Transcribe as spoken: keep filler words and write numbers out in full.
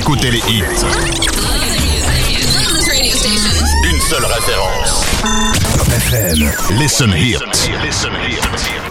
écoutez les hits. Une seule référence. Top F M. Listen Hit. Listen Hit.